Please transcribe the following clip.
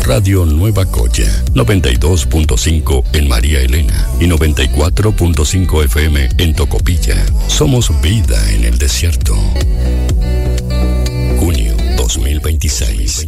Radio Nueva Cocha, 92.5 en María Elena y 94.5 FM en Tocopilla. Somos vida en el desierto.